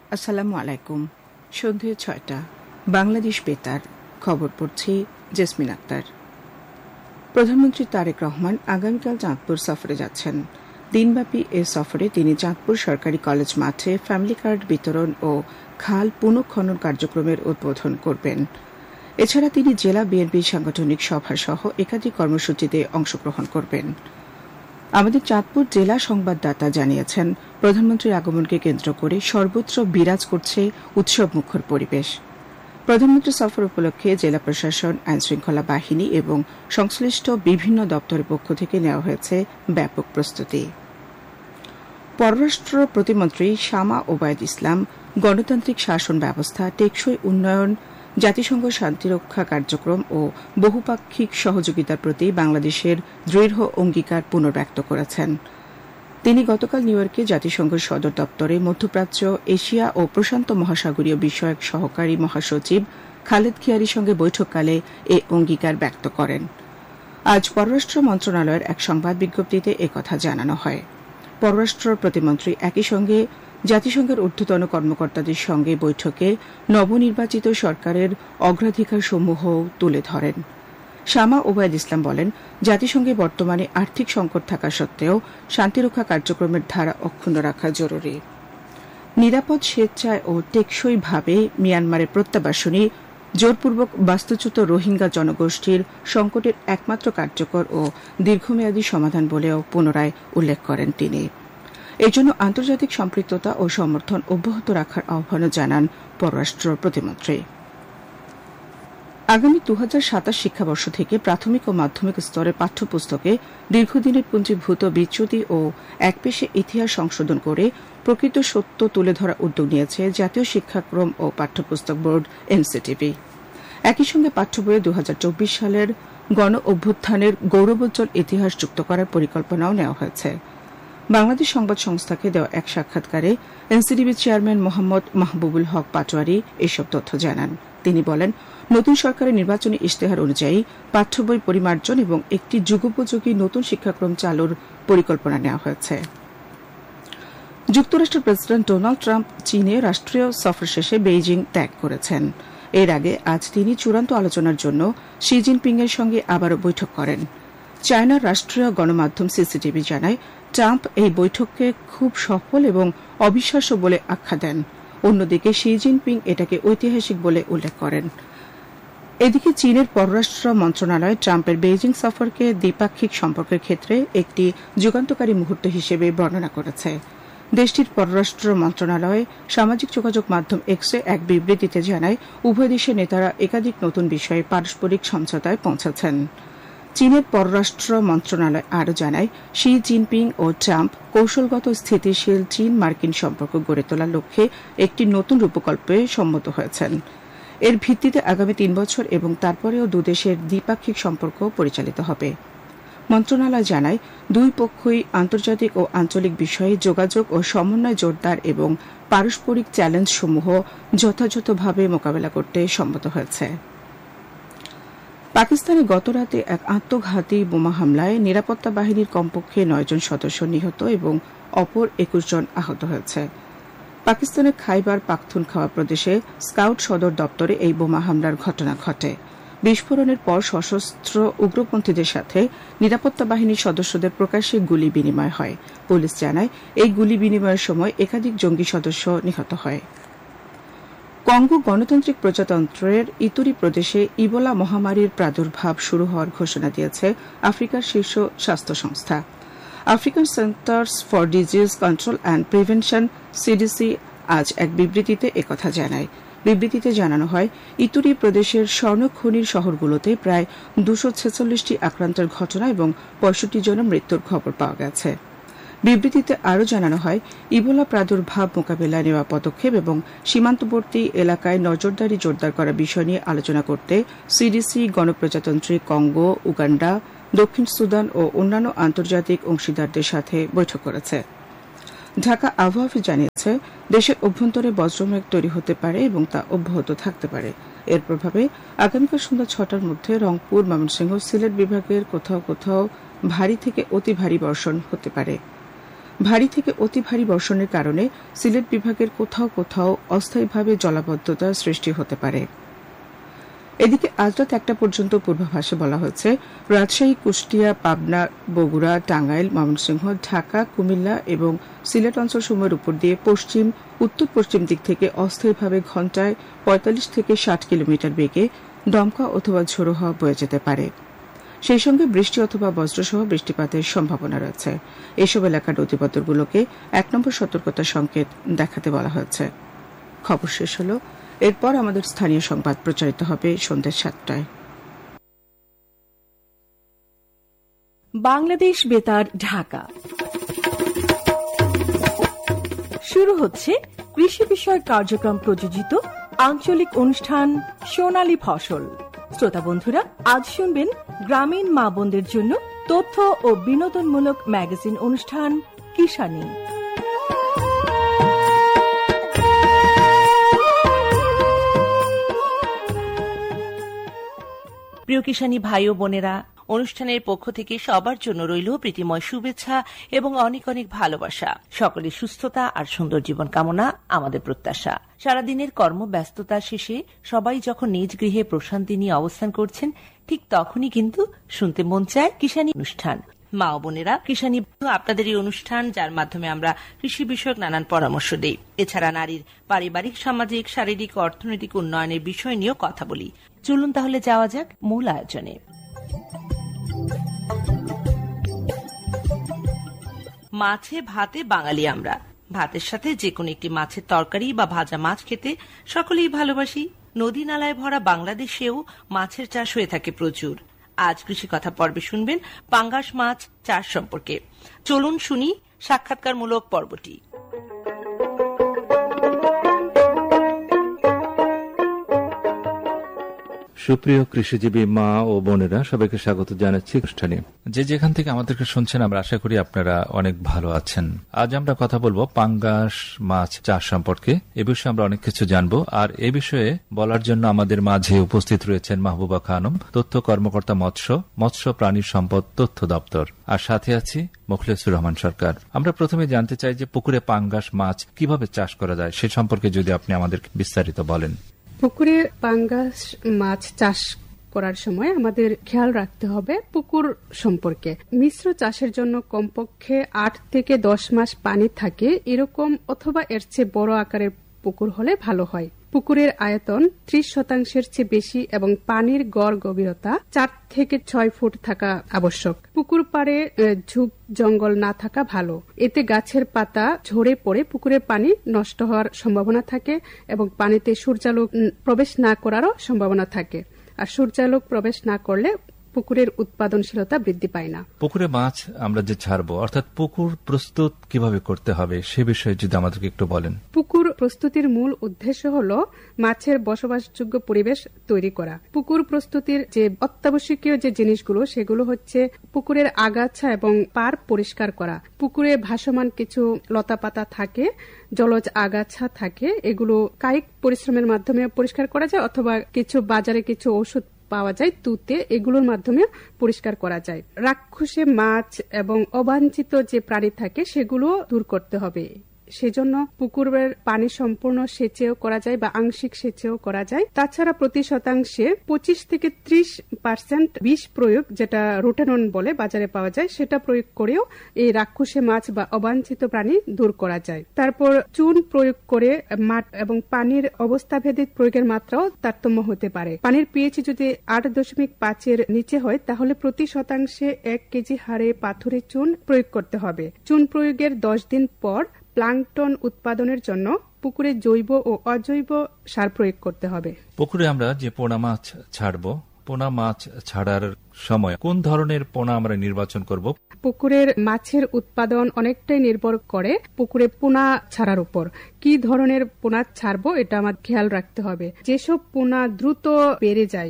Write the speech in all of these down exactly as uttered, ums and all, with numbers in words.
আসসালামু আলাইকুম। সন্ধে ছয়টা, বাংলাদেশ বেতার, খবর পড়ছি জেসমিন আক্তার। প্রধানমন্ত্রী তারেক রহমান আগামীকাল চাঁদপুর সফরে যাচ্ছেন। দিনব্যাপী এ সফরে তিনি চাঁদপুর সরকারি কলেজ মাঠে ফ্যামিলি কার্ড বিতরণ ও খাল পুনঃখনন কার্যক্রমের উদ্বোধন করবেন। এছাড়া তিনি জেলা বিএনপির সাংগঠনিক সভা সহ একাধিক কর্মসূচিতে অংশগ্রহণ করবেন। আমাদের চাঁদপুর জেলা সংবাদদাতা জানিয়েছেন, প্রধানমন্ত্রীর আগমনকে কেন্দ্র করে সর্বত্র বিরাজ করছে উৎসবমুখর পরিবেশ। প্রধানমন্ত্রী সফর উপলক্ষে জেলা প্রশাসন, আইনশৃঙ্খলা বাহিনী এবং সংশ্লিষ্ট বিভিন্ন দপ্তরের পক্ষ থেকে নেওয়া হয়েছে ব্যাপক প্রস্তুতি। পররাষ্ট্র প্রতিমন্ত্রী শামা ওবায়দ ইসলাম গণতান্ত্রিক শাসন ব্যবস্থা, টেকসই উন্নয়ন, জাতিসংঘ শান্তিরক্ষা কার্যক্রম ও বহুপাক্ষিক সহযোগিতার প্রতি বাংলাদেশের দৃঢ় অঙ্গীকার পুনর্ব্যক্ত করেছেন। তিনি গতকাল নিউ ইয়র্কে জাতিসংঘ সদর দপ্তরে মধ্যপ্রাচ্য, এশিয়া ও প্রশান্ত মহাসাগরীয় বিষয়ক সহকারী মহাসচিব খালেদ খিয়ারির সঙ্গে বৈঠককালে এ অঙ্গীকার ব্যক্ত করেন। আজ পররাষ্ট্র মন্ত্রণালয়ের এক সংবাদ বিজ্ঞপ্তিতে একথা জানানো হয়। পররাষ্ট্র প্রতিমন্ত্রী একই সঙ্গে জাতিসংঘের ঊর্ধ্বতন কর্মকর্তাদের সঙ্গে বৈঠকে নবনির্বাচিত সরকারের অগ্রাধিকারসমূহ তুলে ধরেন। শামা ওবায়দ ইসলাম বলেন, জাতিসংঘে বর্তমানে আর্থিক সংকট থাকা সত্ত্বেও শান্তিরক্ষা কার্যক্রমের ধারা অক্ষুণ্ণ রাখা জরুরি। নিরাপদ, স্বেচ্ছায় ও টেকসইভাবে মিয়ানমারের প্রত্যাবাসনী, জোরপূর্বক বাস্তুচ্যুত রোহিঙ্গা জনগোষ্ঠীর সংকটের একমাত্র কার্যকর ও দীর্ঘমেয়াদী সমাধান বলেও পুনরায় উল্লেখ করেন তিনি। এজন্য আন্তর্জাতিক সম্পৃক্ততা ও সমর্থন অব্যাহত রাখার আহ্বানও জানান পররাষ্ট্র প্রতিমন্ত্রী। আগামী দু হাজার সাতাশ শিক্ষাবর্ষ থেকে প্রাথমিক ও মাধ্যমিক স্তরের পাঠ্যপুস্তকে দীর্ঘদিনের পুঞ্জীভূত বিচ্যুতি ও একপেশে ইতিহাস সংশোধন করে প্রকৃত সত্য তুলে ধরার উদ্যোগ নিয়েছে জাতীয় শিক্ষাক্রম ও পাঠ্যপুস্তক বোর্ড এনসিটিবি। একই সঙ্গে পাঠ্য বইয়ে দু হাজার চব্বিশ সালের গণ অভ্যুত্থানের গৌরবোজ্জ্বল ইতিহাস যুক্ত করার পরিকল্পনাও নেওয়া হয়েছে। বাংলাদেশ সংবাদ সংস্থাকে দেওয়া এক সাক্ষাৎকারে এনসিডিবি চেয়ারম্যান মোহাম্মদ মাহবুবুল হক পাটোয়ারি এসব তথ্য জানান। তিনি বলেন, নতুন সরকারের নির্বাচনী ইশতেহার অনুযায়ী পাঠ্য বই পরিমার্জন এবং একটি যুগোপযোগী নতুন শিক্ষাক্রম চালুর পরিকল্পনা নেওয়া হয়েছে। যুক্তরাষ্ট্রের প্রেসিডেন্ট ডোনাল্ড ট্রাম্প চীনে রাষ্ট্রীয় সফর শেষে বেইজিং ত্যাগ করেছেন। এর আগে আজ তিনি চূড়ান্ত আলোচনার জন্য শি জিনপিং এর সঙ্গে আবারও বৈঠক করেন। চায়নার রাষ্ট্রীয় গণমাধ্যম সিসিটিভি জানায়, ট্রাম্প এই বৈঠককে খুব সফল এবং অবিশ্বাস্য বলে আখ্যা দেন। অন্যদিকে শি জিনপিং এটাকে ঐতিহাসিক বলে উল্লেখ করেন। এদিকে চীনের পররাষ্ট্র মন্ত্রণালয় ট্রাম্পের বেইজিং সফরকে দ্বিপাক্ষিক সম্পর্কের ক্ষেত্রে একটি যুগান্তকারী মুহূর্ত হিসেবে বর্ণনা করেছে। দেশটির পররাষ্ট্র মন্ত্রণালয় সামাজিক যোগাযোগ মাধ্যম এক্সে এক বিবৃতিতে জানায়, উভয় দেশের নেতারা একাধিক নতুন বিষয়ে পারস্পরিক সমঝোতায় পৌঁছেছেন। চীনের পররাষ্ট্র মন্ত্রণালয় আরও জানায়, শি জিনপিং ও ট্রাম্প কৌশলগত স্থিতিশীল চীন মার্কিন সম্পর্ক গড়ে তোলার লক্ষ্যে একটি নতুন রূপকল্পে সম্মত হয়েছেন। এর ভিত্তিতে আগামী তিন বছর এবং তারপরেও দুদেশের দ্বিপাক্ষিক সম্পর্ক পরিচালিত হবে। মন্ত্রণালয় জানায়, দুই পক্ষই আন্তর্জাতিক ও আঞ্চলিক বিষয়ে যোগাযোগ ও সমন্বয় জোরদার এবং পারস্পরিক চ্যালেঞ্জসমূহ যথাযথভাবে মোকাবেলা করতে সম্মত হয়েছে। পাকিস্তানে গতরাতে এক আত্মঘাতী বোমা হামলায় নিরাপত্তা বাহিনীর কমপক্ষে নয়জন সদস্য নিহত এবং অপর একুশ জন আহত হয়েছে। পাকিস্তানের খাইবার পাখতুনখাওয়া প্রদেশে স্কাউট সদর দপ্তরে এই বোমা হামলার ঘটনা ঘটে। বিস্ফোরণের পর সশস্ত্র উগ্রপন্থীদের সাথে নিরাপত্তা বাহিনীর সদস্যদের প্রকাশ্যে গুলি বিনিময় হয়। পুলিশ জানায়, এই গুলি বিনিময়ের সময় একাধিক জঙ্গি সদস্য নিহত হয়। কঙ্গো গণতান্ত্রিক প্রজাতন্ত্রের ইতুরি প্রদেশে ইবোলা মহামারীর প্রাদুর্ভাব শুরু হওয়ার ঘোষণা দিয়েছে আফ্রিকার শীর্ষ স্বাস্থ্য সংস্থা। African saunters for disease control and prevention CDC আজ এক বিবৃতিতে একথা জানায়। বিবৃতিতে জানানো হয়, ইতুরি প্রদেশের স্বর্ণখনির শহরগুলোতে প্রায় দুশো ছেচল্লিশটি আক্রান্তের ঘটনা এবং পঁয়ষট্টি জনের মৃত্যুর খবর পাওয়া গেছে। বিবৃতিতে আরও জানানো হয়, ইবোলা প্রাদুর্ভাব মোকাবিলায় নেওয়া পদক্ষেপ এবং সীমান্তবর্তী এলাকায় নজরদারি জোরদার করার বিষয় নিয়ে আলোচনা করতে সিডিসি গণপ্রজাতন্ত্রী কঙ্গো, উগান্ডা, দক্ষিণ সুদান ও অন্যান্য আন্তর্জাতিক অংশীদারদের সাথে বৈঠক করেছে। ঢাকা আবহাওয়া অফিস জানিয়েছে, দেশের অভ্যন্তরে বজ্রমেঘ তৈরি হতে পারে এবং তা অব্যাহত থাকতে পারে। এর প্রভাবে আগামীকাল সন্ধ্যা ছটার মধ্যে রংপুর, ময়মনসিংহ, সিলেট বিভাগের কোথাও কোথাও ভারী থেকে অতি ভারী বর্ষণ হতে পারে। ভারী থেকে অতি ভারী বর্ষণের কারণে সিলেট বিভাগের কোথাও কোথাও অস্থায়ীভাবে জলাবদ্ধতা সৃষ্টি হতে পারে। এদিকে আজ রাত একটা পর্যন্ত পূর্বাভাসে বলা হয়েছে রাজশাহী, কুষ্টিয়া, পাবনা, বগুড়া, টাঙ্গাইল, ময়মনসিংহ, ঢাকা, কুমিল্লা এবং সিলেট অঞ্চলসমূহের উপর দিয়ে পশ্চিম উত্তর পশ্চিম দিক থেকে অস্থায়ীভাবে ঘণ্টায় পঁয়তাল্লিশ থেকে ষাট কিলোমিটার বেগে দমকা অথবা ঝোড়ো হাওয়া বয়ে যেতে পারে। সেই সঙ্গে বৃষ্টি অথবা বজ্রসহ বৃষ্টিপাতের সম্ভাবনা রয়েছে। এসব এলাকার নদীবন্দরগুলোকে এক নম্বর সতর্কতা সংকেত দেখাতে বলা হয়েছে। খবর শেষ হল। এরপর আমাদের স্থানীয় সংবাদ প্রচারিত হবে সন্ধ্যা সাতটায়। বাংলাদেশ বেতার, ঢাকা। শুরু হচ্ছে কৃষি বিষয়ক কার্যক্রম প্রযোজিত আঞ্চলিক অনুষ্ঠান সোনালী ফসল। শ্রোতা বন্ধুরা, আজ শুনবেন গ্রামীণ মা বোনদের জন্য তথ্য ও বিনোদনমূলক ম্যাগাজিন অনুষ্ঠান কিষানী। প্রিয় কিষানী ভাই ও বোনেরা, অনুষ্ঠানের পক্ষ থেকে সবার জন্য রইল প্রীতিময় শুভেচ্ছা এবং অনেক অনেক ভালোবাসা। সকলের সুস্থতা আর সুন্দর জীবন কামনা আমাদের প্রত্যাশা। সারাদিনের কর্মব্যস্ততা শেষে সবাই যখন নিজ গৃহে প্রশান্তি নিয়ে অবস্থান করছেন, ঠিক তখনই কিন্তু শুনতে মন চায় কিষানী অনুষ্ঠান। মা ও বোনেরা, কিষানী আপনাদের এই অনুষ্ঠান, যার মাধ্যমে আমরা কৃষি বিষয়ক নানান পরামর্শ দিই। এছাড়া নারীর পারিবারিক, সামাজিক, শারীরিক ও অর্থনৈতিক উন্নয়নের বিষয় নিয়েও কথা বলি। চলুন তাহলে যাওয়া যাক মূল আয়োজনে। মাছে ভাতে বাঙালি আমরা। ভাতের সাথে যে কোনো একটি মাছের তরকারি বা ভাজা মাছ খেতে সকলেই ভালোবাসি। নদী নালায় ভরা বাংলাদেশেও মাছের চাষ হয়ে থাকে প্রচুর। আজ কৃষি কথা পর্বে শুনবেন পাঙ্গাস মাছ চাষ সম্পর্কে। চলুন শুনি সাক্ষাৎকারমূলক পর্বটি। সুপ্রিয় কৃষিজীবী মা ও বোনেরা, সবাইকে স্বাগত জানাচ্ছি অনুষ্ঠানে। যে যেখান থেকে আমাদেরকে শুনছেন, আমরা আশা করি আপনারা অনেক ভালো আছেন। আজ আমরা কথা বলবো পাঙ্গাস মাছ চাষ সম্পর্কে। এ বিষয়ে আমরা অনেক কিছু জানবো। আর এ বিষয়ে বলার জন্য আমাদের মাঝে উপস্থিত রয়েছেন মাহবুবা খানম, তথ্য কর্মকর্তা, মৎস্য মৎস্য প্রাণী সম্পদ তথ্য দপ্তর। আর সাথে আছি মোখলেসুর রহমান সরকার। আমরা প্রথমে জানতে চাই যে পুকুরে পাঙ্গাস মাছ কিভাবে চাষ করা যায়, সে সম্পর্কে যদি আপনি আমাদের বিস্তারিত বলেন। পুকুরে পাঙ্গাস মাছ চাষ করার সময় আমাদের খেয়াল রাখতে হবে পুকুর সম্পর্কে। মিশ্র চাষের জন্য কমপক্ষে আট থেকে দশ মাস পানি থাকে এরকম অথবা এর চেয়ে বড় আকারের পুকুর হলে ভালো হয়। পুকুরের আয়তন ত্রিশ শতাংশের চেয়ে বেশি এবং পানির গড় গভীরতা চার থেকে ছয় ফুট থাকা আবশ্যক। পুকুর পাড়ে ঝোপ জঙ্গল না থাকা ভালো। এতে গাছের পাতা ঝরে পড়ে পুকুরের পানি নষ্ট হওয়ার সম্ভাবনা থাকে এবং পানিতে সূর্যালোক প্রবেশ না করারও সম্ভাবনা থাকে। আর সূর্যালোক প্রবেশ না করলে পুকুরের উৎপাদনশীলতা বৃদ্ধি পায় না। পুকুরে মাছ আমরা যে ছাড়বো, অর্থাৎ পুকুর প্রস্তুত কিভাবে করতে হবে সে বিষয়ে যদি আমাদেরকে একটু বলেন। পুকুর প্রস্তুতির মূল উদ্দেশ্য হল মাছের বসবাসযোগ্য পরিবেশ তৈরি করা। পুকুর প্রস্তুতির যে অত্যাবশ্যকীয় যে জিনিসগুলো, সেগুলো হচ্ছে পুকুরের আগাছা এবং পার পরিষ্কার করা। পুকুরে ভাসমান কিছু লতাপাতা থাকে, জলজ আগাছা থাকে, এগুলো কায়িক পরিশ্রমের মাধ্যমে পরিষ্কার করা যায় অথবা কিছু বাজারে কিছু ওষুধ পাওয়া যায় তুতে, এগুলোর মাধ্যমে পরিষ্কার করা যায়। রাক্ষসে মাছ এবং অবাঞ্ছিত যে প্রাণী থাকে সেগুলো দূর করতে হবে। সেজন্য পুকুরের পানি সম্পূর্ণ সেচেও করা যায় বা আংশিক সেচেও করা যায়। তাছাড়া প্রতি শতাংশে পঁচিশ থেকে ত্রিশ পার্সেন্ট বিষ প্রয়োগ, যেটা রোটেনন বলে বাজারে পাওয়া যায়, সেটা প্রয়োগ করেও এই রাক্ষসে মাছ বা অবাঞ্ছিত প্রাণী দূর করা যায়। তারপর চুন প্রয়োগ করে মাঠ এবং পানির অবস্থা ভেদে প্রয়োগের মাত্রাও তারতম্য হতে পারে। পানির পিএইচ যদি আট দশমিক পাঁচের নিচে হয় তাহলে প্রতি শতাংশে এক কেজি হারে পাথুরে চুন প্রয়োগ করতে হবে। চুন প্রয়োগের দশ দিন পর প্লাঙ্কটন উৎপাদনের জন্য পুকুরে জৈব ও অজৈব সার প্রয়োগ করতে হবে। পুকুরে আমরা যে পোনা মাছ ছাড়বো, পোনা মাছ ছাড়ার সময় কোন ধরনের পোনা আমরা নির্বাচন করব? পুকুরের মাছের উৎপাদন অনেকটাই নির্ভর করে পুকুরে পোনা ছাড়ার উপর। কি ধরনের পোনা ছাড়বো এটা আমার খেয়াল রাখতে হবে। যেসব পোনা দ্রুত বেড়ে যায়,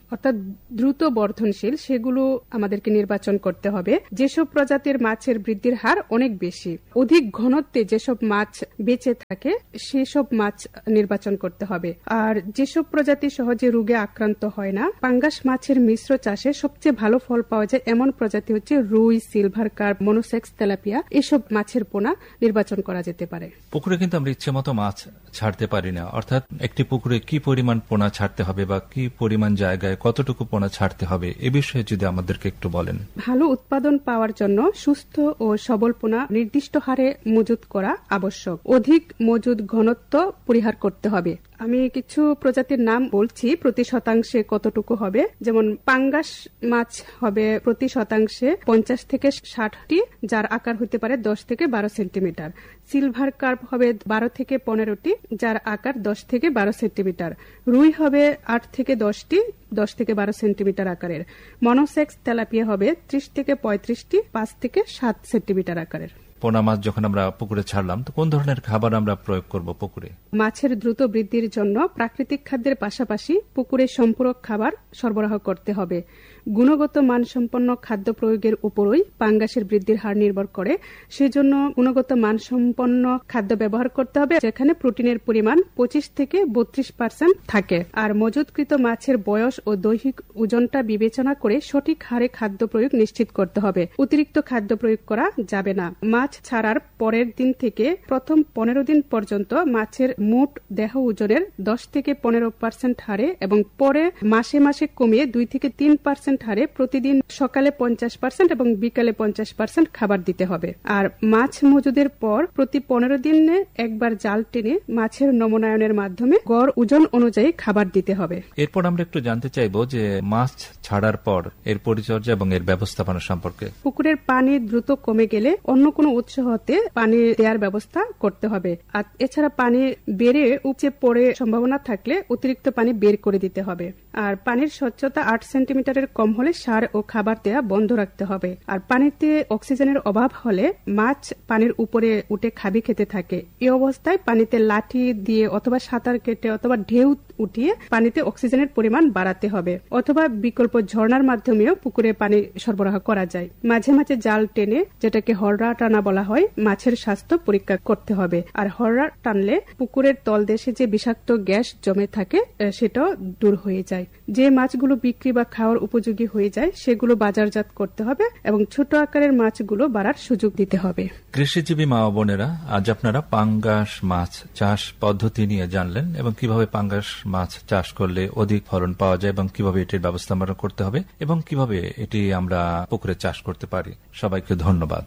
অর্থাৎ দ্রুত বর্ধনশীল সেগুলো আমাদেরকে নির্বাচন করতে হবে। যেসব প্রজাতির মাছের বৃদ্ধির হার অনেক বেশি, অধিক ঘনত্বে যেসব মাছ বেঁচে থাকে সেসব মাছ নির্বাচন করতে হবে। আর যেসব প্রজাতি সহজে রোগে আক্রান্ত হয় না, পাঙ্গাস মাছের মিশ্র চাষে সবচেয়ে ভালো ফল পাওয়া যায় এমন প্রজাতি হচ্ছে রুই, সিলভার কার্প, মনোসেক্স, তেলাপিয়া, এসব মাছের পোনা নির্বাচন করা যেতে পারে। পুকুরে কিন্তু আমরা ইচ্ছে মতো মাছ ছাড়তে পারি না, অর্থাৎ একটি পুকুরে কি পরিমাণ পোনা ছাড়তে হবে বা কি পরিমাণ জায়গায় কতটুকু পোনা ছাড়তে হবে এ বিষয়ে যদি আমাদেরকে একটু বলেন। ভালো উৎপাদন পাওয়ার জন্য সুস্থ ও সবল পোনা নির্দিষ্ট হারে মজুত করা আবশ্যক। অধিক মজুদ ঘনত্ব পরিহার করতে হবে। আমি কিছু প্রজাতির নাম বলছি, প্রতি শতাংশে কতটুকু হবে। যেমন পাঙ্গাস মাছ হবে প্রতি শতাংশে পঞ্চাশ থেকে ষাটটি, যার আকার হতে পারে দশ থেকে বারো সেন্টিমিটার। সিলভার কার্প হবে বারো থেকে পনেরোটি, যার আকার দশ থেকে বারো সেন্টিমিটার। রুই হবে আট থেকে দশটি, দশ থেকে বারো সেন্টিমিটার আকারের। মনোসেক্স তেলাপিয়া হবে ত্রিশ থেকে পঁয়ত্রিশটি, পাঁচ থেকে সাত সেন্টিমিটার আকারের। পোনা মাছ যখন আমরা পুকুরে ছাড়লাম, তো কোন ধরনের খাবার আমরা প্রয়োগ করব পুকুরে? মাছের দ্রুত বৃদ্ধির জন্য প্রাকৃতিক খাদ্যের পাশাপাশি পুকুরে সম্পূরক খাবার সরবরাহ করতে হবে। গুণগত মানসম্পন্ন খাদ্য প্রয়োগের উপরই পাঙ্গাসের বৃদ্ধির হার নির্ভর করে। সেজন্য গুণগত মানসম্পন্ন খাদ্য ব্যবহার করতে হবে, যেখানে প্রোটিনের পরিমাণ পঁচিশ থেকে বত্রিশ পার্সেন্ট থাকে। আর মজুতকৃত মাছের বয়স ও দৈহিক ওজনটা বিবেচনা করে সঠিক হারে খাদ্য প্রয়োগ নিশ্চিত করতে হবে। অতিরিক্ত খাদ্য প্রয়োগ করা যাবে না। মাছ ছাড়ার পরের দিন থেকে প্রথম পনেরো দিন পর্যন্ত মাছের মোট দেহ ওজনের দশ থেকে পনেরো পার্সেন্ট হারে এবং পরে মাসে মাসে কমিয়ে দুই থেকে তিন পার্সেন্ট হারে প্রতিদিন সকালে পঞ্চাশ পার্সেন্ট এবং বিকালে পঞ্চাশ পার্সেন্ট খাবার দিতে হবে। আর মাছ মজুদের পর প্রতি পনেরো দিনে একবার জাল টেনে মাছের নমনায়নের মাধ্যমে গড় ওজন অনুযায়ী খাবার দিতে হবে। এরপর আমরা একটু জানতে চাইবো যে মাছ ছাড়ার পর এর পরিচর্যা এবং এর ব্যবস্থাপনা সম্পর্কে। পুকুরের পানি দ্রুত কমে গেলে অন্য কোনো উৎস হতে পানি দেওয়ার ব্যবস্থা করতে হবে। আর এছাড়া পানি বেড়ে উপচে পড়ে সম্ভাবনা থাকলে অতিরিক্ত পানি বের করে দিতে হবে। আর পানির স্বচ্ছতা আট সেন্টিমিটারের কম হলে সার ও খাবার দেওয়া বন্ধ রাখতে হবে। আর পানিতে অক্সিজেনের অভাব হলে মাছ পানির উপরে উঠে খাবি খেতে থাকে। এই অবস্থায় পানিতে লাঠি দিয়ে অথবা সাঁতার কেটে অথবা ঢেউ উঠিয়ে পানিতে অক্সিজেনের পরিমাণ বাড়াতে হবে, অথবা বিকল্প ঝর্ণার মাধ্যমেও পুকুরে পানি সরবরাহ করা যায়। মাঝে মাঝে জাল টেনে, যেটাকে হররা টানা বলা হয়, মাছের স্বাস্থ্য পরীক্ষা করতে হবে। আর হররা টানলে পুকুরের তলদেশে যে বিষাক্ত গ্যাস জমে থাকে সেটাও দূর হয়ে যায়। যে মাছগুলো বিক্রি বা খাওয়ার উপযোগী হয়ে যায় সেগুলো বাজারজাত করতে হবে এবং ছোট আকারের মাছগুলো বাড়ার সুযোগ দিতে হবে। কৃষিজীবী মা ও বোনেরা, আজ আপনারা পাঙ্গাস মাছ চাষ পদ্ধতি নিয়ে জানলেন এবং কিভাবে পাঙ্গাস মাছ চাষ করলে অধিক ফলন পাওয়া যায় এবং কিভাবে এটির ব্যবস্থাপনা করতে হবে এবং কিভাবে এটি আমরা পুকুরে চাষ করতে পারি। সবাইকে ধন্যবাদ।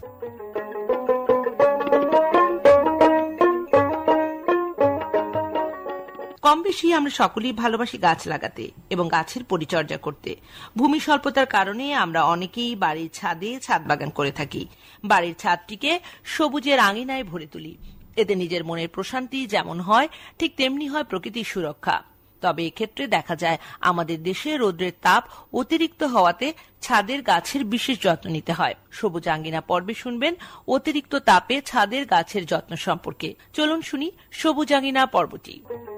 কম বেশি আমরা সকলেই ভালোবাসি গাছ লাগাতে এবং গাছের পরিচর্যা করতে। ভূমি স্বল্পতার কারণে আমরা অনেকেই বাড়ির ছাদে ছাদ বাগান করে থাকি। বাড়ির ছাদটিকে সবুজের আঙিনায় ভরে তুলি। এতে নিজের মনের প্রশান্তি যেমন হয়, ঠিক তেমনি হয় প্রকৃতির সুরক্ষা। তবে এক্ষেত্রে দেখা যায় আমাদের দেশে রৌদ্রের তাপ অতিরিক্ত হওয়াতে ছাদের গাছের বিশেষ যত্ন নিতে হয়। সবুজ আঙ্গিনা পর্বে শুনবেন অতিরিক্ত তাপে ছাদের গাছের যত্ন সম্পর্কে। চলুন শুনি সবুজ আঙ্গিনা পর্বটি।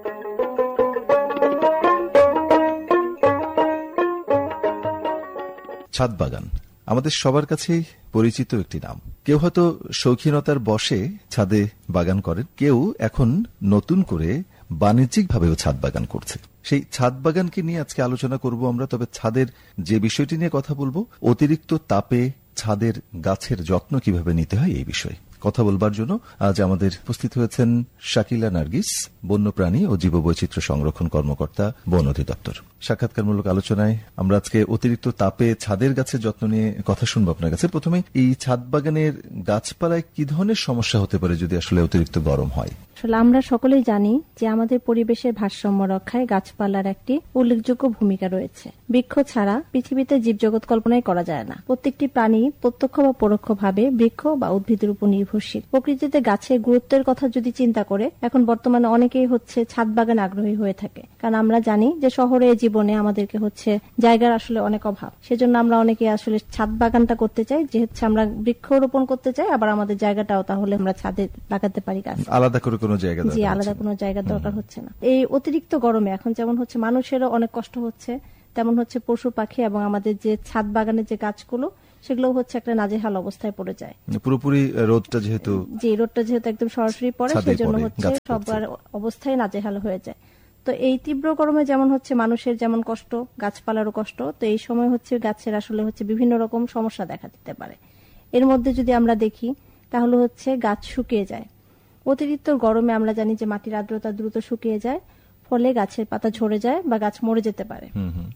ছাদ বাগান আমাদের সবার কাছেই পরিচিত একটি নাম। কেউ হয়তো শৌখিনতার বশে ছাদে বাগান করেন, কেউ এখন নতুন করে বাণিজ্যিকভাবেও ছাদ বাগান করছে। সেই ছাদ বাগানকে নিয়ে আজকে আলোচনা করব আমরা। তবে ছাদের যে বিষয়টি নিয়ে কথা বলবো, অতিরিক্ত তাপে ছাদের গাছের যত্ন কিভাবে নিতে হয় এই বিষয়ে কথা বলবার জন্য আজ আমাদের উপস্থিত হয়েছেন শাকিলা নার্গিস, বন্যপ্রাণী ও জীববৈচিত্র্য সংরক্ষণ কর্মকর্তা, বন অধিদপ্তর। সাক্ষাৎকারমূলক আলোচনায় আমরা আজকে অতিরিক্ত তাপে ছাদের গাছের যত্ন নিয়ে কথা শুনবো আপনার কাছে। প্রথমে এই ছাদ বাগানের গাছপালায় কি ধরনের সমস্যা হতে পারে যদি আসলে অতিরিক্ত গরম হয়? আসলে আমরা সকলেই জানি যে আমাদের পরিবেশের ভারসাম্য রক্ষায় গাছপালার একটি উল্লেখযোগ্য ভূমিকা রয়েছে। বৃক্ষ ছাড়া পৃথিবীতে জীবজগৎ কল্পনাই করা যায় না। প্রত্যেকটি প্রাণী প্রত্যক্ষ বা পরোক্ষভাবে বৃক্ষ বা উদ্ভিদের উপর নির্ভরশীল। প্রকৃতিতে গাছের গুরুত্বের কথা যদি চিন্তা করে এখন বর্তমানে অনেকেই হচ্ছে ছাদ বাগান আগ্রহী হয়ে থাকে, কারণ আমরা জানি যে শহরে জীবনে আমাদেরকে হচ্ছে জায়গার আসলে অনেক অভাব। সেজন্য আমরা অনেকে আসলে ছাদ বাগানটা করতে চাই, যে হচ্ছে আমরা বৃক্ষরোপণ করতে চাই, আবার আমাদের জায়গাটাও তাহলে আমরা ছাদে লাগাতে পারি গাছ। আলাদা করে কোনো জায়গা জি আলাদা কোনো জায়গার দরকার হচ্ছে না। এই অতিরিক্ত গরমে এখন যেমন হচ্ছে মানুষেরও অনেক কষ্ট হচ্ছে, তেমন হচ্ছে পশু পাখি এবং আমাদের যে ছাদ বাগানের যে গাছগুলো সেগুলো হচ্ছে একটা নাজেহাল অবস্থায় পড়ে যায়। পুরোপুরি রোদটা যেহেতু যে রোদটা যেহেতু একদম সরাসরি পড়ে সেজন্য হচ্ছে সবার অবস্থায় নাজেহাল হয়ে যায়। তো এই তীব্র গরমে যেমন হচ্ছে মানুষের যেমন কষ্ট, গাছপালারও কষ্ট, তো এই সময় হচ্ছে গাছের আসলে হচ্ছে বিভিন্ন রকম সমস্যা দেখা দিতে পারে। এর মধ্যে যদি আমরা দেখি তাহলে হচ্ছে গাছ শুকিয়ে যায়। অতিরিক্ত গরমে আমরা জানি যে মাটির আর্দ্রতা দ্রুত শুকিয়ে যায়, ফলে গাছের পাতা ঝরে যায় বা গাছ মরে যেতে পারে।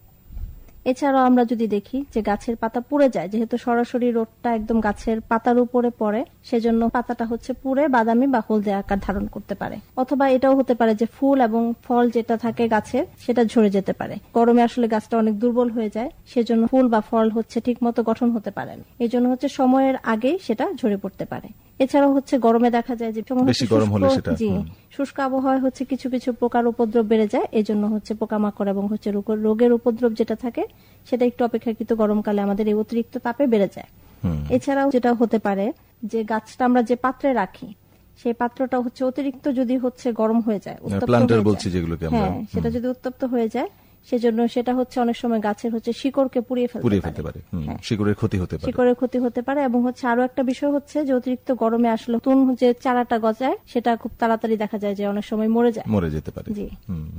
এছাড়াও আমরা যদি দেখি যে গাছের পাতা পুড়ে যায়, যেহেতু সরাসরি রোদটা একদম গাছের পাতার উপরে পড়ে, সেজন্য পাতাটা হচ্ছে পুড়ে বাদামি বা হলদে আকার ধারণ করতে পারে। অথবা এটাও হতে পারে যে ফুল এবং ফল যেটা থাকে গাছের সেটা ঝরে যেতে পারে। গরমে আসলে গাছটা অনেক দুর্বল হয়ে যায়, সেজন্য ফুল বা ফল হচ্ছে ঠিক মতো গঠন হতে পারে না, এই জন্য হচ্ছে সময়ের আগেই সেটা ঝরে পড়তে পারে। এছাড়াও হচ্ছে গরমে দেখা যায় যে জি শুষ্ক আবহাওয়ায় হচ্ছে কিছু কিছু পোকার উপদ্রব বেড়ে যায়, এই জন্য হচ্ছে পোকামাকড় এবং হচ্ছে রোগের উপদ্রব যেটা থাকে সেটা একটু অপেক্ষাকৃত গরমকালে আমাদের এই অতিরিক্ত তাপে বেড়ে যায়। এছাড়াও যেটা হতে পারে যে গাছটা আমরা যে পাত্রে রাখি সেই পাত্রটা হচ্ছে অতিরিক্ত যদি হচ্ছে গরম হয়ে যায়, হ্যাঁ সেটা যদি উত্তপ্ত হয়ে যায় সেজন্য সেটা হচ্ছে অনেক সময় গাছের হচ্ছে শিকড়কে পুড়িয়ে ফেলতে পারে, শিকড়ের ক্ষতি হতে পারে শিকড়ের ক্ষতি হতে পারে এবং হচ্ছে আরো একটা বিষয় হচ্ছে যে অতিরিক্ত গরমে আসলে নতুন যে চারাটা গজায় সেটা খুব তাড়াতাড়ি দেখা যায় যে অনেক সময় মরে যায়, মরে যেতে পারে। জি,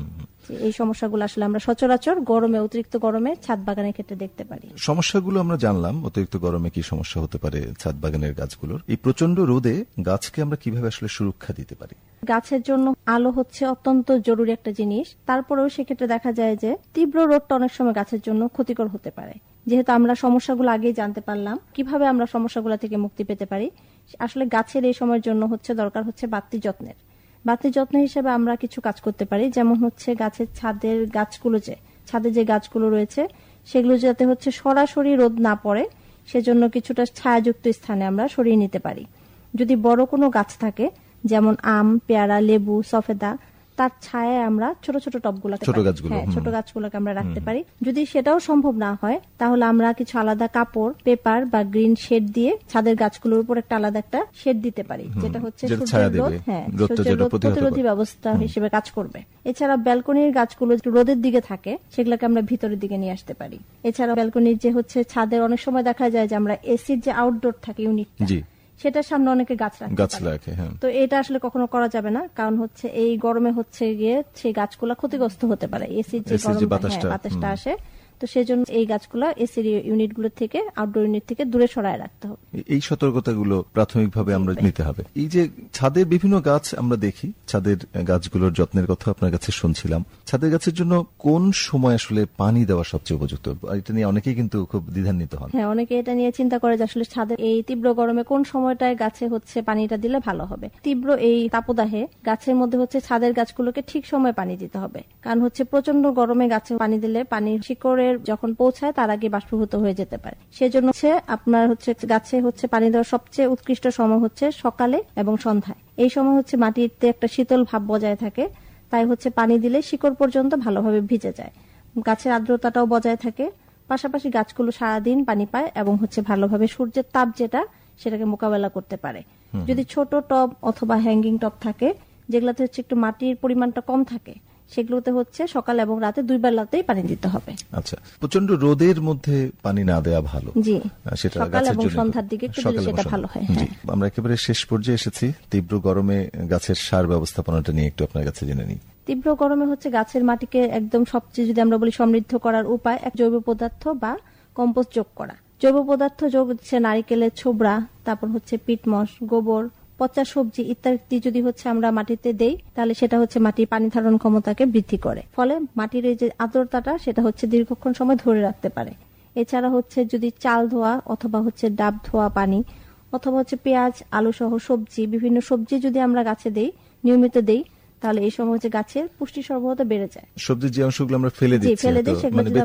এই সমস্যাগুলো আসলে আমরা সচরাচর গরমে অতিরিক্ত গরমে ছাদ বাগানের ক্ষেত্রে দেখতে পারি। সমস্যাগুলো আমরা জানলাম, অতিরিক্ত গরমে কি সমস্যা হতে পারে ছাদ বাগানের গাছগুলোর। এই প্রচন্ড রোদে গাছকে আমরা কিভাবে আসলে সুরক্ষা দিতে পারি? গাছের জন্য আলো হচ্ছে অত্যন্ত জরুরি একটা জিনিস, তারপরেও সেক্ষেত্রে দেখা যায় যে তীব্র রোদটা অনেক সময় গাছের জন্য ক্ষতিকর হতে পারে। যেহেতু আমরা সমস্যাগুলো আগেই জানতে পারলাম, কিভাবে আমরা সমস্যাগুলো থেকে মুক্তি পেতে পারি, আসলে গাছের এই সময়ের জন্য হচ্ছে দরকার হচ্ছে বাড়তি যত্নের। বাড়তি যত্ন হিসেবে আমরা কিছু কাজ করতে পারি, যেমন হচ্ছে গাছের ছাদের গাছগুলো যে ছাদে যে গাছগুলো রয়েছে সেগুলো যাতে হচ্ছে সরাসরি রোদ না পড়ে সেজন্য কিছুটা ছায়াযুক্ত স্থানে আমরা সরিয়ে নিতে পারি। যদি বড় কোনো গাছ থাকে যেমন আম, পেয়ারা, লেবু, সফেদা, তার ছায়ায় আমরা ছোট ছোট টবগুলোকে ছোট গাছগুলো হ্যাঁ ছোট গাছগুলোকে আমরা রাখতে পারি। যদি সেটাও সম্ভব না হয় তাহলে আমরা কিছু আলাদা কাপড়, পেপার বা গ্রিন শেড দিয়ে ছাদের গাছগুলোর উপর একটা আলাদা একটা শেড দিতে পারি, যেটা হচ্ছে সূর্যের রোদ হ্যাঁ সূর্যের রোদ প্রতিরোধী ব্যবস্থা হিসেবে কাজ করবে। এছাড়া ব্যালকনির গাছগুলো রোদের দিকে থাকে সেগুলোকে আমরা ভিতরের দিকে নিয়ে আসতে পারি। এছাড়া ব্যালকনির যে হচ্ছে ছাদের অনেক সময় দেখা যায় যে আমরা এসির যে আউটডোর থাকে ইউনিটটা সেটার সামনে অনেকে গাছ রাখে, তো এটা আসলে কখনো করা যাবে না, কারণ হচ্ছে এই গরমে হচ্ছে গিয়ে সেই গাছগুলা ক্ষতিগ্রস্ত হতে পারে। এসির যে বাতাসটা আসে, তো সেজন্য এই গাছগুলো এসির ইউনিটগুলো থেকে আউটডোর ইউনিট থেকে দূরে সরায় রাখতে হবে। এই সতর্কতাগুলো প্রাথমিকভাবে আমরা নিতে হবে। এই যে ছাদের বিভিন্ন গাছ আমরা দেখি, ছাদের গাছগুলোর যত্নের কথা আপনার কাছে শুনছিলাম। ছাদের গাছের জন্য কোন সময় আসলে পানি দেওয়া সবচেয়ে উপযুক্ত? এটা নিয়ে অনেকেই কিন্তু খুব দ্বিধান্বিত হন। হ্যাঁ, অনেকে এটা নিয়ে চিন্তা করে যে আসলে ছাদের এই তীব্র গরমে কোন সময়টায় গাছে হচ্ছে পানিটা দিলে ভালো হবে। তীব্র এই তাপদাহে গাছের মধ্যে হচ্ছে ছাদের গাছগুলোকে ঠিক সময় পানি দিতে হবে, কারণ হচ্ছে প্রচন্ড গরমে গাছে পানি দিলে পানির শিকড়ের যখন পৌঁছায় তার আগে বাষ্পীভূত হয়ে যেতে পারে। সেজন্য হচ্ছে আপনার হচ্ছে গাছে হচ্ছে পানি দেওয়ার সবচেয়ে উৎকৃষ্ট সময় হচ্ছে সকালে এবং সন্ধ্যায়। এই সময় হচ্ছে মাটিতে একটা শীতল ভাব বজায় থাকে, তাই হচ্ছে পানি দিলে শিকড় পর্যন্ত ভালোভাবে ভিজে যায়, গাছের আর্দ্রতাটাও বজায় থাকে, পাশাপাশি গাছগুলো সারাদিন পানি পায় এবং হচ্ছে ভালোভাবে সূর্যের তাপ যেটা সেটাকে মোকাবেলা করতে পারে। যদি ছোট টব অথবা হ্যাঙ্গিং টব থাকে যেগুলোতে হচ্ছে একটু মাটির পরিমাণটা কম থাকে সেগুলোতে হচ্ছে সকাল এবং রাতে দুই বেলাতেই পানি দিতে হবে। আচ্ছা, প্রচন্ড রোদের মধ্যে পানি না দেওয়া ভালো। জি, সেটা সকাল এবং সন্ধ্যার দিকে একটু দিলে সেটা ভালো হয়। আমরা একেবারে শেষ পর্যায়ে এসেছি, তীব্র গরমে গাছের সার ব্যবস্থাপনাটা নিয়ে একটু আপনার কাছে জেনে নিই। তীব্র গরমে হচ্ছে গাছের মাটিকে একদম সবচেয়ে যদি আমরা বলি সমৃদ্ধ করার উপায় এক জৈব পদার্থ বা কম্পোস্ট যোগ করা। জৈব পদার্থ যোগ হচ্ছে নারিকেলের ছোবড়া, তারপর হচ্ছে পিটমস, গোবর, পচা সবজি ইত্যাদি যদি হচ্ছে আমরা মাটিতে দেই তাহলে সেটা হচ্ছে মাটির পানি ধারণ ক্ষমতাকে বৃদ্ধি করে, ফলে মাটির এই যে আর্দ্রতাটা সেটা হচ্ছে দীর্ঘক্ষণ সময় ধরে রাখতে পারে। এছাড়া হচ্ছে যদি চাল ধোয়া অথবা হচ্ছে ডাব ধোয়া পানি অথবা হচ্ছে পেঁয়াজ, আলু সহ সবজি, বিভিন্ন সবজি যদি আমরা গাছে দেই, নিয়মিত দেই, তাহলে এই সময় হচ্ছে গাছের পুষ্টি সরবরাহটা বেড়ে যায়। সবজির যে অংশগুলো আমরা ফেলে দিচ্ছি, ফেলে দিই,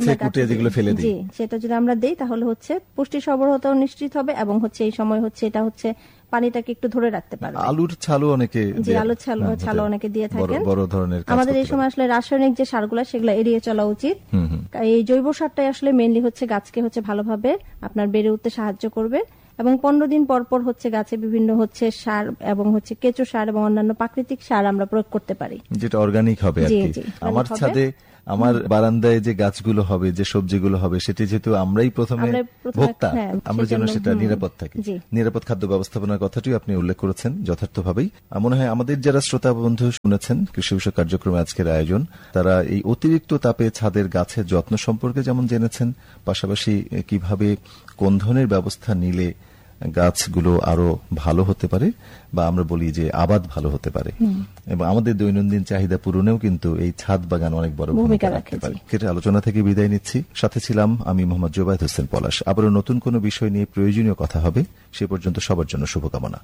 সেটা যদি আমরা দেই তাহলে হচ্ছে পুষ্টি সরবরাহটাও নিশ্চিত হবে এবং হচ্ছে এই সময় হচ্ছে এটা হচ্ছে পানিটাকে একটু ধরে রাখতে পারবে। আলুর ছালও অনেকে জি আলুর ছাল ছাল অনেকে দিয়ে থাকেন। বড় ধরনের আমাদের এই সময় আসলে রাসায়নিক যে সারগুলো সেগুলো এড়িয়ে চলা উচিত। এই জৈব সারটাই আসলে মেইনলি হচ্ছে গাছকে হচ্ছে ভালোভাবে আপনার বেড়ে উঠতে সাহায্য করবে এবং পনেরো দিন পর পর হচ্ছে গাছে বিভিন্ন হচ্ছে সার এবং হচ্ছে কেঁচো সার এবং অন্যান্য প্রাকৃতিক সার আমরা প্রয়োগ করতে পারি, যেটা অর্গানিক হবে আর কি। আমার ছাদে আমার বারান্দায় যে গাছগুলো হবে, যে সবজিগুলো হবে, সেটি যেহেতু আমরাই প্রথমে ভোক্তা, আমরা যেন সেটা নিরাপদ থাকি। নিরাপদ খাদ্য ব্যবস্থাপনার কথাটিও আপনি উল্লেখ করেছেন যথার্থভাবেই। মনে হয় আমাদের যারা শ্রোতা বন্ধু শুনেছেন কৃষি বিষয়ক কার্যক্রমে আজকের আয়োজন, তারা এই অতিরিক্ত তাপে ছাদের গাছের যত্ন সম্পর্কে যেমন জেনেছেন, পাশাপাশি কিভাবে কোন ধরনের ব্যবস্থা নিলে গাছগুলো আরো ভালো হতে পারে, বা আমরা বলি যে আবাদ ভালো হতে পারে, এবং আমাদের দৈনন্দিন চাহিদা পূরণেও কিন্তু এই ছাদ বাগান অনেক বড় ভূমিকা রাখতে পারে। সেটা আলোচনা থেকে বিদায় নিচ্ছি। সাথে ছিলাম আমি মোহাম্মদ জোবায়েদ হোসেন পলাশ। আবারও নতুন কোনো বিষয় নিয়ে প্রয়োজনীয় কথা হবে। সে পর্যন্ত সবার জন্য শুভকামনা।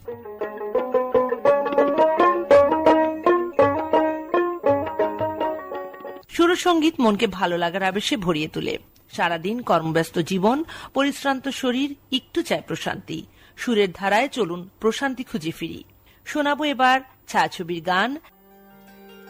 সুরসঙ্গীত মনকে ভালো লাগার আবেশে ভরিয়ে তোলে। সারাদিন কর্মব্যস্ত জীবন, পরিশ্রান্ত শরীর একটু চায় প্রশান্তি। সুরের ধারায় চলুন প্রশান্তি খুঁজে ফিরি। শোনাবো এবার ছায়াছবির গান